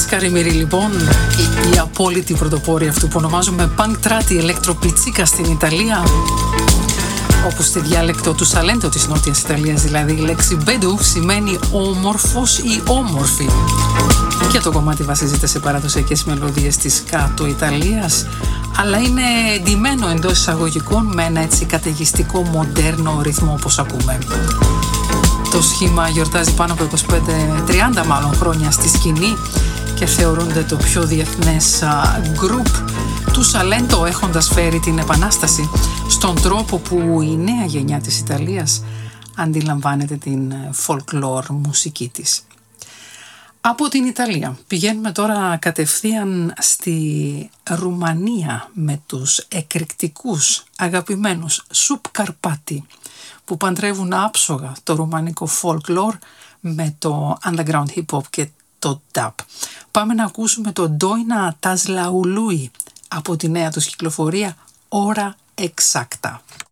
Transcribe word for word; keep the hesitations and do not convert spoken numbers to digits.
Καρυμήρη λοιπόν, η, η απόλυτη πρωτοπόρη αυτού που ονομάζουμε Πανκτράτη ηλεκτροπιτσίκα στην Ιταλία, όπου στη διάλεκτο του Σαλέντο της Νότιας Ιταλίας δηλαδή η λέξη μπέντου σημαίνει όμορφος ή όμορφη. Και το κομμάτι βασίζεται σε παραδοσιακές μελωδίες της κάτω Ιταλίας, αλλά είναι εντυμένο εντός εισαγωγικών με ένα έτσι καταιγιστικό μοντέρνο ρυθμό όπως ακούμε. Το σχήμα γιορτάζει πάνω από είκοσι πέντε τριάντα μάλλον χρόνια στη σκηνή και θεωρούνται το πιο διεθνές γκρουπ του Σαλέντο, έχοντας φέρει την επανάσταση στον τρόπο που η νέα γενιά της Ιταλίας αντιλαμβάνεται την folklore μουσική της. Από την Ιταλία πηγαίνουμε τώρα κατευθείαν στη Ρουμανία με τους εκρηκτικούς αγαπημένους Σουπ Καρπάτι, που παντρεύουν άψογα το ρουμανικό folklore με το underground hip hop και το dub. Πάμε να ακούσουμε το Ντόινα Τασλαουλούι από τη νέα τους κυκλοφορία Ώρα Εξάκτα.